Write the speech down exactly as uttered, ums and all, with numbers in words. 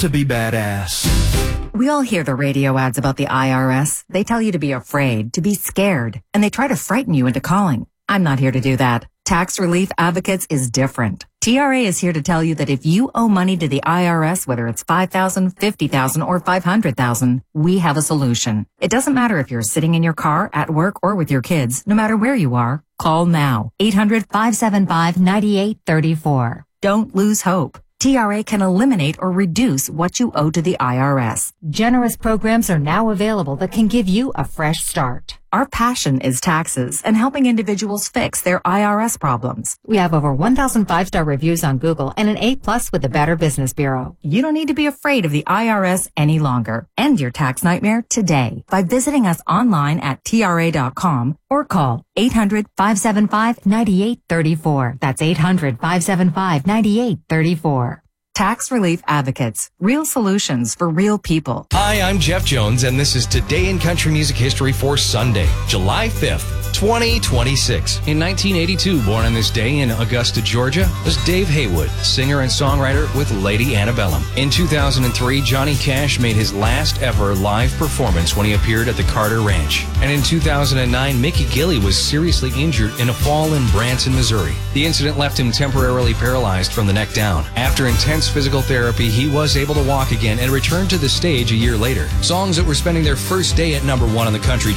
to be badass. We all hear the radio ads about the I R S. They tell you to be afraid, to be scared, and they try to frighten you into calling. I'm not here to do that. Tax Relief Advocates is different. T R A is here to tell you that if you owe money to the I R S, whether it's five thousand dollars, fifty thousand dollars, or five hundred thousand dollars, we have a solution. It doesn't matter if you're sitting in your car, at work, or with your kids. No matter where you are, call now. eight hundred, five seven five, nine eight three four. Don't lose hope. T R A can eliminate or reduce what you owe to the I R S. Generous programs are now available that can give you a fresh start. Our passion is taxes and helping individuals fix their I R S problems. We have over one thousand five-star reviews on Google and an A plus with the Better Business Bureau. You don't need to be afraid of the I R S any longer. End your tax nightmare today by visiting us online at T R A dot com or call eight hundred, five seven five, nine eight three four. That's eight hundred, five seven five, nine eight three four. Tax Relief Advocates. Real solutions for real people. Hi, I'm Jeff Jones, and this is Today in Country Music History for Sunday, July fifth, twenty twenty-six. In nineteen eighty-two, born on this day in Augusta, Georgia, was Dave Haywood, singer and songwriter with Lady Antebellum. In two thousand three, Johnny Cash made his last ever live performance when he appeared at the Carter Ranch. And in two thousand nine, Mickey Gilley was seriously injured in a fall in Branson, Missouri. The incident left him temporarily paralyzed from the neck down. After intense physical therapy, he was able to walk again and returned to the stage a year later. Songs that were spending their first day at number one on the country